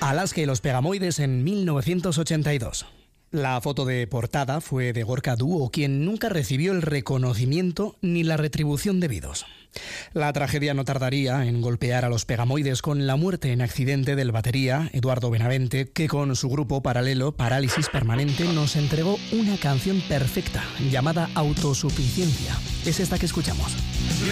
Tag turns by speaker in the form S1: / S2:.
S1: Alaska y los Pegamoides en 1982. La foto de portada fue de Gorka Duo, quien nunca recibió el reconocimiento ni la retribución debidos. La tragedia no tardaría en golpear a los Pegamoides con la muerte en accidente del batería Eduardo Benavente, que con su grupo paralelo Parálisis Permanente nos entregó una canción perfecta llamada Autosuficiencia. Es esta que escuchamos.